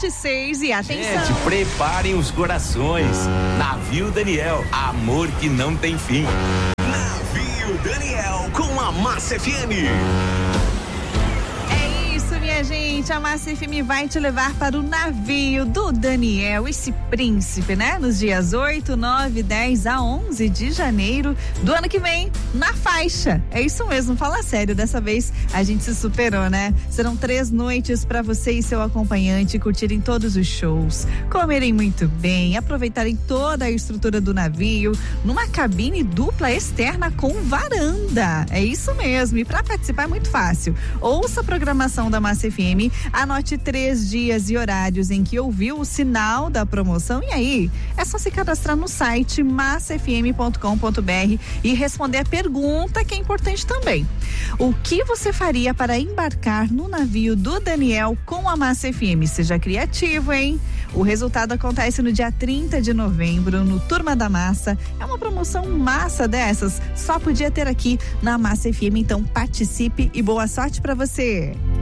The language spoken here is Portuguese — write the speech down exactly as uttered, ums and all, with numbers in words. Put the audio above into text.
vinte e seis e atenção. Gente, preparem os corações. Navio Daniel, amor que não tem fim. Navio Daniel com a Massa F M. Minha gente, a Massa F M vai te levar para o navio do Daniel, esse príncipe, né? Nos dias oito, nove, dez a onze de janeiro do ano que vem, na faixa. É isso mesmo, fala sério, dessa vez a gente se superou, né? Serão três noites para você e seu acompanhante curtirem todos os shows, comerem muito bem, aproveitarem toda a estrutura do navio, numa cabine dupla externa com varanda. É isso mesmo, e para participar é muito fácil. Ouça a programação da Massa F M, anote três dias e horários em que ouviu o sinal da promoção e aí é só se cadastrar no site massa f m ponto com ponto b r e responder a pergunta que é importante também. O que você faria para embarcar no navio do Daniel com a Massa F M? Seja criativo, hein? O resultado acontece no dia trinta de novembro no Turma da Massa. É uma promoção massa dessas, só podia ter aqui na Massa F M, então participe e boa sorte para você.